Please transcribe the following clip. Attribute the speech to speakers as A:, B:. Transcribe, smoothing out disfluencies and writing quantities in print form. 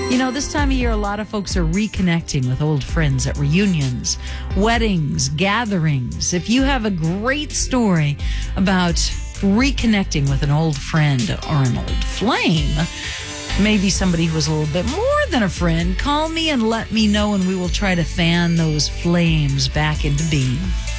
A: You know, this time of year, a lot of folks are reconnecting with old friends at reunions, weddings, gatherings. If you have a great story about reconnecting with an old friend or an old flame, maybe somebody who was a little bit more than a friend, call me and let me know, and we will try to fan those flames back into being.